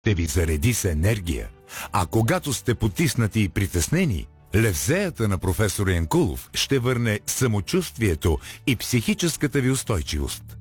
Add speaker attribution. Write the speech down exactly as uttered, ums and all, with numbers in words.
Speaker 1: ще ви зареди с енергия. А когато сте потиснати и притеснени, левзеята на професор Янкулов ще върне самочувствието и психическата ви устойчивост.